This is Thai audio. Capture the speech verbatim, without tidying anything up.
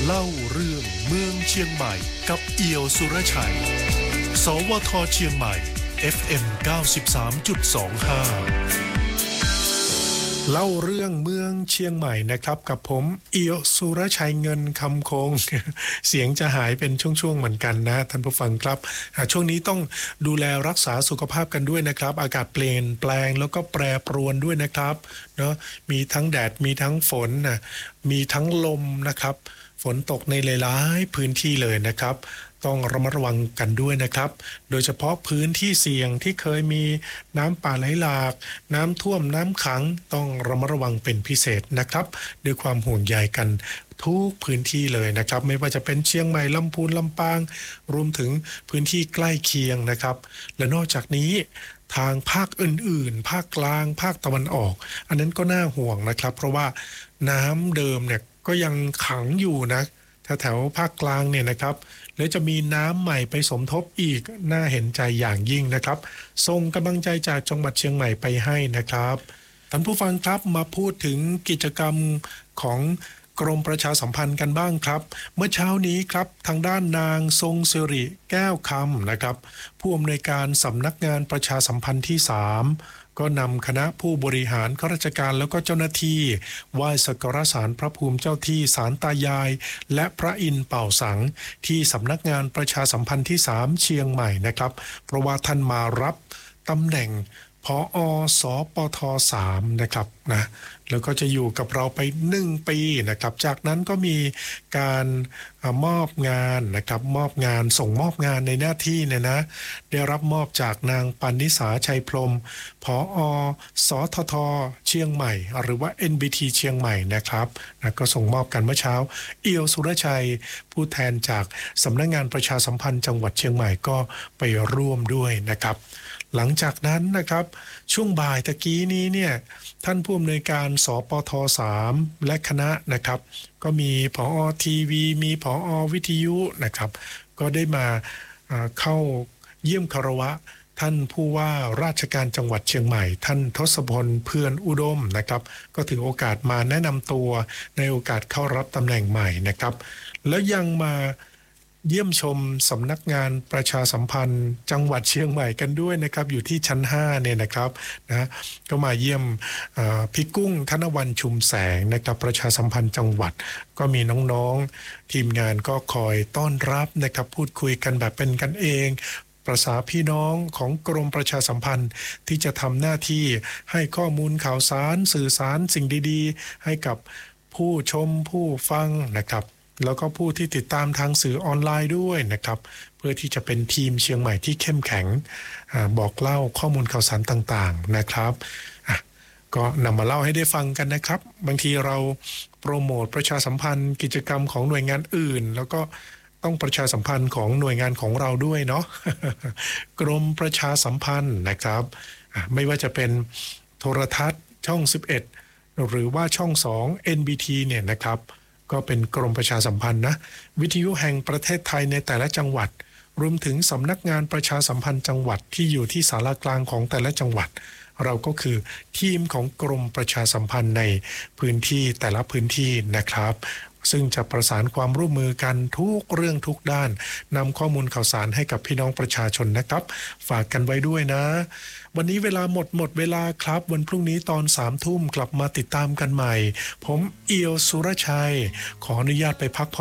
เล่าเรื่องเมืองเชียงใหม่กับเอี่ยวสุรชัยสวทเชียงใหม่ เอฟ เอ็ม เก้าสิบสามจุดสองห้า เล่าเรื่องเมืองเชียงใหม่นะครับกับผมเอี่ยวสุรชัยเงินคำคง เสียงจะหายเป็นช่วงๆเหมือนกันนะท่านผู้ฟังครับช่วงนี้ต้องดูแลรักษาสุขภาพกันด้วยนะครับอากาศเปลี่ยนแปลงแล้วก็แปรปรวนด้วยนะครับเนาะมีทั้งแดดมีทั้งฝนนะมีทั้งลมนะครับฝนตกในหลายๆพื้นที่เลยนะครับต้องระมัดระวังกันด้วยนะครับโดยเฉพาะพื้นที่เสี่ยงที่เคยมีน้ำป่าไหลหลากน้ำท่วมน้ำขังต้องระมัดระวังเป็นพิเศษนะครับด้วยความห่วงใยกันทุกพื้นที่เลยนะครับไม่ว่าจะเป็นเชียงใหม่ลำพูนลำปางรวมถึงพื้นที่ใกล้เคียงนะครับและนอกจากนี้ทางภาคอื่นๆภาคกลางภาคตะวันออกอันนั้นก็น่าห่วงนะครับเพราะว่าน้ำเดิมเนี่ยก็ยังขังอยู่นะแถวๆภาคกลางเนี่ยนะครับแล้วจะมีน้ำใหม่ไปสมทบอีกน่าเห็นใจอย่างยิ่งนะครับส่งกำลังใจจากจังหวัดเชียงใหม่ไปให้นะครับท่านผู้ฟังครับมาพูดถึงกิจกรรมของกรมประชาสัมพันธ์กันบ้างครับเมื่อเช้านี้ครับทางด้านนางทรงสิริแก้วคำนะครับผู้อำนวยการสำนักงานประชาสัมพันธ์ที่สามก็นำคณะผู้บริหารข้าราชการแล้วก็เจ้าหน้าที่ไหว้สักการะศาลพระภูมิเจ้าที่ศาลตายายและพระอินทร์เป่าสังที่สำนักงานประชาสัมพันธ์ที่สามเชียงใหม่นะครับเพราะว่าท่านมารับตำแหน่งผอ.สปท.สามนะครับนะแล้วก็จะอยู่กับเราไปหนึ่งปีนะครับจากนั้นก็มีการมอบงานนะครับมอบงานส่งมอบงานในหน้าที่เนี่ยนะได้รับมอบจากนางปณิสาชัยพรหมผอ.สทท.เชียงใหม่หรือว่า เอ็น บี ที เชียงใหม่นะครับนะก็ส่งมอบกันเมื่อเช้าเอี่ยวสุรชัยผู้แทนจากสำนักงานประชาสัมพันธ์จังหวัดเชียงใหม่ก็ไปร่วมด้วยนะครับหลังจากนั้นนะครับช่วงบ่ายตะกี้นี้เนี่ยท่านผู้อำนวยการสปท.สามและคณะนะครับก็มีผอ.ทีวีมีผอ.วิทยุนะครับก็ได้มาเข้าเยี่ยมคารวะท่านผู้ว่าราชการจังหวัดเชียงใหม่ท่านทศพลเพื่อนอุดมนะครับก็ถือโอกาสมาแนะนำตัวในโอกาสเข้ารับตำแหน่งใหม่นะครับแล้วยังมาเยี่ยมชมสำนักงานประชาสัมพันธ์จังหวัดเชียงใหม่กันด้วยนะครับอยู่ที่ชั้นห้าเนี่ยนะครับนะก็มาเยี่ยมพี่กุ้งธนวรรณชุมแสงนะครับประชาสัมพันธ์จังหวัดก็มีน้องๆทีมงานก็คอยต้อนรับนะครับพูดคุยกันแบบเป็นกันเองประสาพี่น้องของกรมประชาสัมพันธ์ที่จะทำหน้าที่ให้ข้อมูลข่าวสารสื่อสารสิ่งดีๆให้กับผู้ชมผู้ฟังนะครับแล้วก็ผู้ที่ติดตามทางสื่อออนไลน์ด้วยนะครับเพื่อที่จะเป็นทีมเชียงใหม่ที่เข้มแข็งบอกเล่าข้อมูลข่าวสารต่างๆนะครับก็นำมาเล่าให้ได้ฟังกันนะครับบางทีเราโปรโมทประชาสัมพันธ์กิจกรรมของหน่วยงานอื่นแล้วก็ต้องประชาสัมพันธ์ของหน่วยงานของเราด้วยเนาะ กรมประชาสัมพันธ์นะครับไม่ว่าจะเป็นโทรทัศน์ช่องสิบเอ็ดหรือว่าช่องสอง เอ็น บี ที เนี่ยนะครับก็เป็นกรมประชาสัมพันธ์นะวิทยุแห่งประเทศไทยในแต่ละจังหวัดรวมถึงสำนักงานประชาสัมพันธ์จังหวัดที่อยู่ที่ศาลากลางของแต่ละจังหวัดเราก็คือทีมของกรมประชาสัมพันธ์ในพื้นที่แต่ละพื้นที่นะครับซึ่งจะประสานความร่วมมือกันทุกเรื่องทุกด้านนำข้อมูลข่าวสารให้กับพี่น้องประชาชนนะครับฝากกันไว้ด้วยนะวันนี้เวลาหมดหมดเวลาครับวันพรุ่งนี้ตอนสามทุ่มกลับมาติดตามกันใหม่ผมเอี่ยวสุรชัยขออนุญาตไปพักผ่อน